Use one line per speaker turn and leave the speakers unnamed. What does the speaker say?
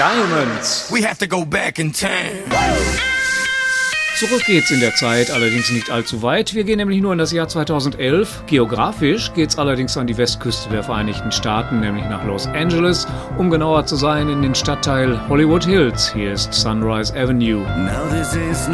Diamonds.
We have to go back in time.
Zurück geht's in der Zeit, allerdings nicht allzu weit. Wir gehen nämlich nur in das Jahr 2011. Geografisch geht's allerdings an die Westküste der Vereinigten Staaten, nämlich nach Los Angeles, um genauer zu sein in den Stadtteil Hollywood Hills. Hier ist Sunrise Avenue.
Now this is